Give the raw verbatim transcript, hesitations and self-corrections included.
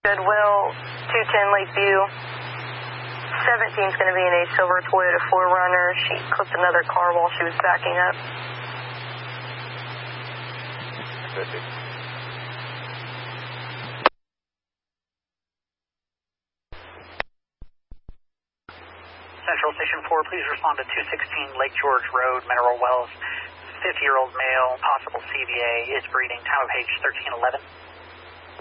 Goodwill, two ten Lakeview. seventeen is going to be in a silver Toyota four runner. She clipped another car while she was backing up. fifty. Central Station four, please respond to two sixteen Lake George Road, Mineral Wells. fifty-year-old male, possible C V A, is breeding, time of age thirteen eleven.